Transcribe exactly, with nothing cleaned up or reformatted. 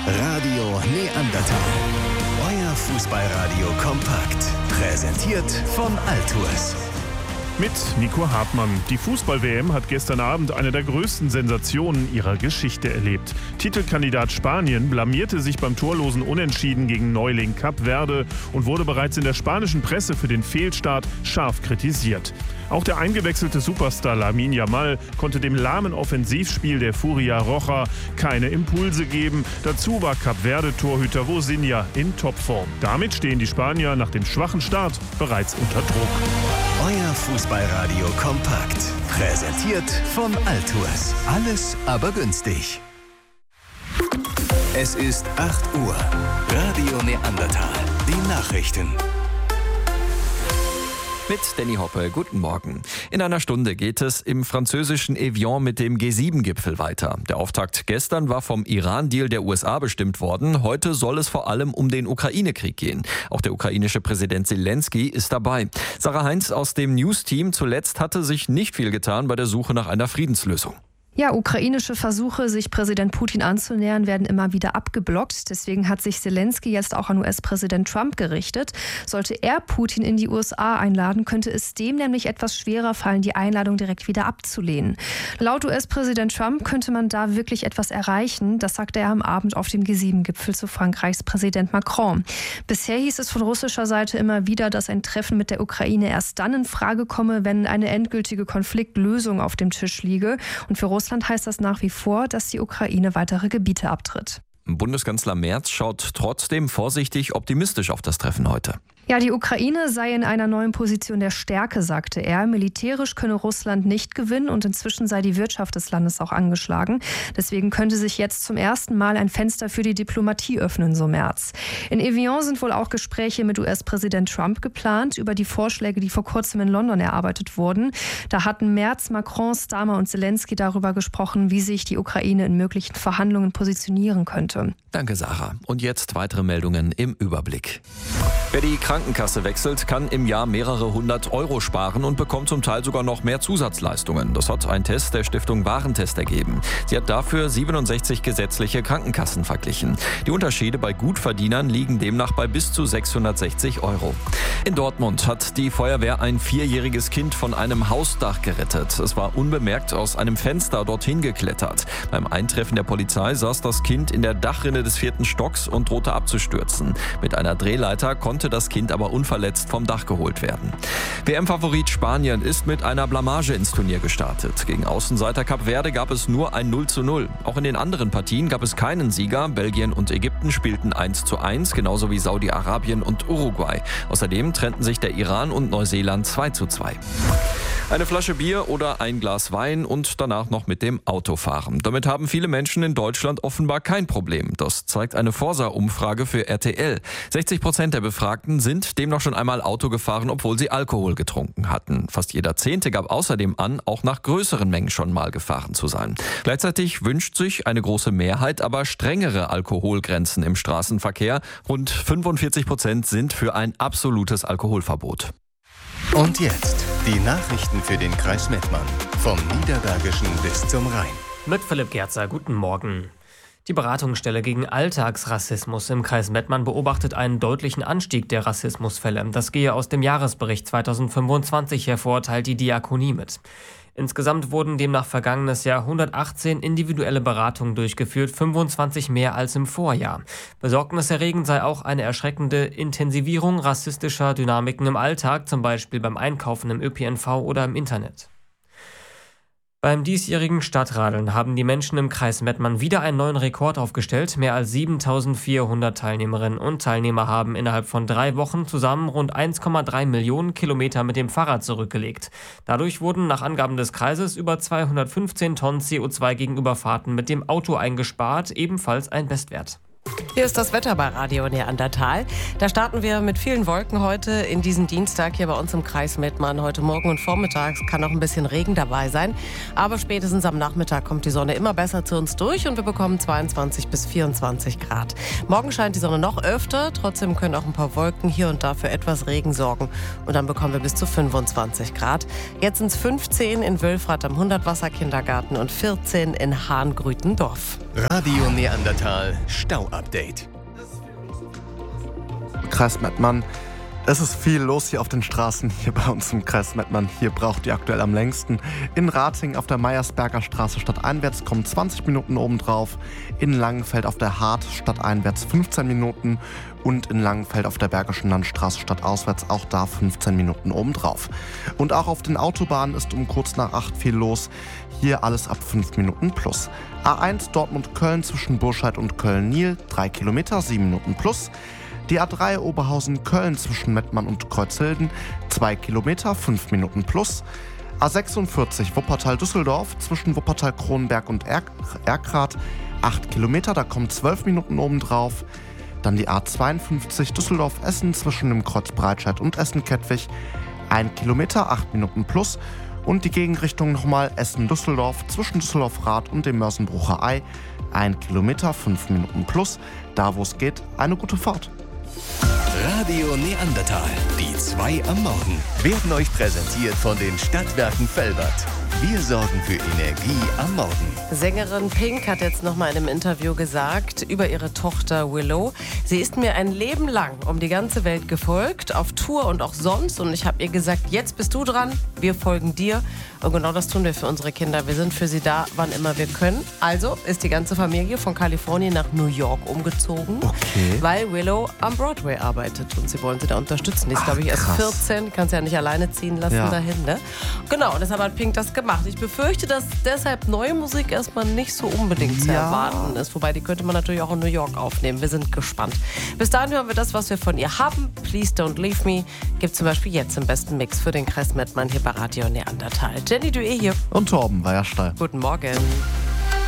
Radio Neandertal. Euer Fußballradio kompakt. Präsentiert von Altours. Mit Nico Hartmann. Die Fußball-W M hat gestern Abend eine der größten Sensationen ihrer Geschichte erlebt. Titelkandidat Spanien blamierte sich beim torlosen Unentschieden gegen Neuling Kap Verde und wurde bereits in der spanischen Presse für den Fehlstart scharf kritisiert. Auch der eingewechselte Superstar Lamine Yamal konnte dem lahmen Offensivspiel der Furia Roja keine Impulse geben. Dazu war Kap Verde-Torhüter Vozinha in Topform. Damit stehen die Spanier nach dem schwachen Start bereits unter Druck. Euer Fußballradio kompakt. Präsentiert von Altours. Alles aber günstig. Es ist acht Uhr. Radio Neandertal. Die Nachrichten. Mit Danny Hoppe, guten Morgen. In einer Stunde geht es im französischen Evian mit dem G sieben Gipfel weiter. Der Auftakt gestern war vom Iran-Deal der U S A bestimmt worden. Heute soll es vor allem um den Ukraine-Krieg gehen. Auch der ukrainische Präsident Zelensky ist dabei. Sarah Heinz aus dem News-Team. Zuletzt hatte sich nicht viel getan bei der Suche nach einer Friedenslösung. Ja, ukrainische Versuche, sich Präsident Putin anzunähern, werden immer wieder abgeblockt. Deswegen hat sich Zelensky jetzt auch an U S-Präsident Trump gerichtet. Sollte er Putin in die U S A einladen, könnte es dem nämlich etwas schwerer fallen, die Einladung direkt wieder abzulehnen. Laut U S-Präsident Trump könnte man da wirklich etwas erreichen. Das sagte er am Abend auf dem G sieben Gipfel zu Frankreichs Präsident Macron. Bisher hieß es von russischer Seite immer wieder, dass ein Treffen mit der Ukraine erst dann in Frage komme, wenn eine endgültige Konfliktlösung auf dem Tisch liege. Und für Russland Russland heißt das nach wie vor, dass die Ukraine weitere Gebiete abtritt. Bundeskanzler Merz schaut trotzdem vorsichtig optimistisch auf das Treffen heute. Ja, die Ukraine sei in einer neuen Position der Stärke, sagte er. Militärisch könne Russland nicht gewinnen und inzwischen sei die Wirtschaft des Landes auch angeschlagen. Deswegen könnte sich jetzt zum ersten Mal ein Fenster für die Diplomatie öffnen, so Merz. In Evian sind wohl auch Gespräche mit U S-Präsident Trump geplant über die Vorschläge, die vor kurzem in London erarbeitet wurden. Da hatten Merz, Macron, Starmer und Zelensky darüber gesprochen, wie sich die Ukraine in möglichen Verhandlungen positionieren könnte. Danke, Sarah. Und jetzt weitere Meldungen im Überblick. Wer die Krankenkasse wechselt, kann im Jahr mehrere hundert Euro sparen und bekommt zum Teil sogar noch mehr Zusatzleistungen. Das hat ein Test der Stiftung Warentest ergeben. Sie hat dafür siebenundsechzig gesetzliche Krankenkassen verglichen. Die Unterschiede bei Gutverdienern liegen demnach bei bis zu sechshundertsechzig Euro. In Dortmund hat die Feuerwehr ein vierjähriges Kind von einem Hausdach gerettet. Es war unbemerkt aus einem Fenster dorthin geklettert. Beim Eintreffen der Polizei saß das Kind in der Dachrinne des vierten Stocks und drohte abzustürzen. Mit einer Drehleiter konnte das Kind aber unverletzt vom Dach geholt werden. W M-Favorit Spanien ist mit einer Blamage ins Turnier gestartet. Gegen Außenseiter Kap Verde gab es nur ein null zu null. Auch in den anderen Partien gab es keinen Sieger. Belgien und Ägypten spielten eins zu eins, genauso wie Saudi-Arabien und Uruguay. Außerdem trennten sich der Iran und Neuseeland zwei zu zwei. Eine Flasche Bier oder ein Glas Wein und danach noch mit dem Auto fahren. Damit haben viele Menschen in Deutschland offenbar kein Problem. Das zeigt eine Forsa-Umfrage für R T L. sechzig Prozent der Befragten sind demnach schon einmal Auto gefahren, obwohl sie Alkohol getrunken hatten. Fast jeder Zehnte gab außerdem an, auch nach größeren Mengen schon mal gefahren zu sein. Gleichzeitig wünscht sich eine große Mehrheit aber strengere Alkoholgrenzen im Straßenverkehr. Rund fünfundvierzig Prozent sind für ein absolutes Alkoholverbot. Und jetzt die Nachrichten für den Kreis Mettmann. Vom Niederbergischen bis zum Rhein. Mit Philipp Gerzer, guten Morgen. Die Beratungsstelle gegen Alltagsrassismus im Kreis Mettmann beobachtet einen deutlichen Anstieg der Rassismusfälle. Das gehe aus dem Jahresbericht zweitausendfünfundzwanzig hervor, teilt die Diakonie mit. Insgesamt wurden demnach vergangenes Jahr hundertachtzehn individuelle Beratungen durchgeführt, fünfundzwanzig mehr als im Vorjahr. Besorgniserregend sei auch eine erschreckende Intensivierung rassistischer Dynamiken im Alltag, zum Beispiel beim Einkaufen im Ö P N V oder im Internet. Beim diesjährigen Stadtradeln haben die Menschen im Kreis Mettmann wieder einen neuen Rekord aufgestellt. Mehr als siebentausendvierhundert Teilnehmerinnen und Teilnehmer haben innerhalb von drei Wochen zusammen rund eins Komma drei Millionen Kilometer mit dem Fahrrad zurückgelegt. Dadurch wurden nach Angaben des Kreises über zweihundertfünfzehn Tonnen C O zwei gegenüber Fahrten mit dem Auto eingespart, ebenfalls ein Bestwert. Hier ist das Wetter bei Radio Neandertal. Da starten wir mit vielen Wolken heute in diesen Dienstag hier bei uns im Kreis Mettmann. Heute Morgen und vormittags kann noch ein bisschen Regen dabei sein. Aber spätestens am Nachmittag kommt die Sonne immer besser zu uns durch und wir bekommen zweiundzwanzig bis vierundzwanzig Grad. Morgen scheint die Sonne noch öfter. Trotzdem können auch ein paar Wolken hier und da für etwas Regen sorgen. Und dann bekommen wir bis zu fünfundzwanzig Grad. Jetzt sind es fünfzehn in Wülfrath am Hundertwasser-Kindergarten und vierzehn in Hahn-Grütendorf. Radio Neandertal Stau-Update. Kreis Mettmann. Es ist viel los hier auf den Straßen, hier bei uns im Kreis Mettmann. Hier braucht ihr aktuell am längsten. In Rating auf der Meiersberger Straße stadteinwärts kommen zwanzig Minuten obendrauf. In Langenfeld auf der Hart stadteinwärts fünfzehn Minuten. Und in Langenfeld auf der Bergischen Landstraße stadtauswärts auch da fünfzehn Minuten obendrauf. Und auch auf den Autobahnen ist um kurz nach acht viel los. Hier alles ab fünf Minuten plus. A eins Dortmund-Köln zwischen Burscheid und Köln-Nil, drei Kilometer, sieben Minuten plus. Die A drei Oberhausen-Köln zwischen Mettmann und Kreuzhilden, zwei Kilometer, fünf Minuten plus. A sechsundvierzig Wuppertal-Düsseldorf zwischen Wuppertal-Kronberg und Erk- Erkrath, acht Kilometer, da kommen zwölf Minuten obendrauf. Dann die A zweiundfünfzig Düsseldorf-Essen zwischen dem Kreuz Breitscheid und Essen-Kettwig, ein Kilometer, acht Minuten plus. Und die Gegenrichtung nochmal Essen-Düsseldorf zwischen Düsseldorf-Rath und dem Mörsenbrucher Ei, ein Kilometer, fünf Minuten plus. Da wo es geht, eine gute Fahrt. Radio Neandertal, die zwei am Morgen, werden euch präsentiert von den Stadtwerken Velbert. Wir sorgen für Energie am Morgen. Sängerin Pink hat jetzt noch mal in einem Interview gesagt über ihre Tochter Willow: Sie ist mir ein Leben lang um die ganze Welt gefolgt, auf Tour und auch sonst. Und ich habe ihr gesagt, jetzt bist du dran, wir folgen dir. Und genau das tun wir für unsere Kinder. Wir sind für sie da, wann immer wir können. Also ist die ganze Familie von Kalifornien nach New York umgezogen, Okay. weil Willow am Broadway arbeitet. Und sie wollen sie da unterstützen. Die ist, Ach, glaube ich, erst krass. vierzehn, kann sie ja nicht alleine ziehen lassen Ja. dahin. Ne? Genau, und deshalb hat Pink das gemacht. Ich befürchte, dass deshalb neue Musik erstmal nicht so unbedingt zu Ja. erwarten ist. Wobei, die könnte man natürlich auch in New York aufnehmen. Wir sind gespannt. Bis dahin hören wir das, was wir von ihr haben. Please Don't Leave Me gibt zum Beispiel jetzt im besten Mix für den Kreis Mettmann hier bei Radio Neandertal. Jenny Dué hier. Und Torben war ja steil. Guten Morgen.